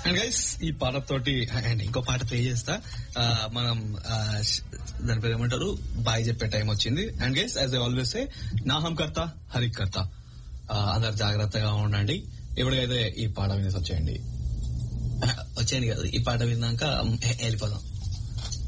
And guys ఈ పాటతోటి and ఇంకో పాట ప్లే చేస్తా. మనం దాని పేరు ఏమంటారు, బాయ్ చెప్పే టైం వచ్చింది. And guys as I always say, నా హమ్ కర్తా హరిక్ కర్తా. అందరు జాగ్రత్తగా ఉండండి. ఎప్పుడైతే ఈ పాట వినేసి వచ్చేయండి కదా, ఈ పాట విన్నాక వెళ్ళిపోదాం.